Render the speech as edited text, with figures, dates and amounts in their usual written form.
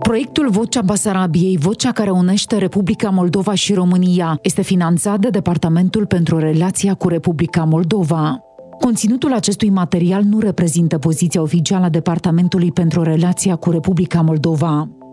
Proiectul Vocea Basarabiei, vocea care unește Republica Moldova și România, este finanțat de Departamentul pentru Relația cu Republica Moldova. Conținutul acestui material nu reprezintă poziția oficială a Departamentului pentru Relația cu Republica Moldova.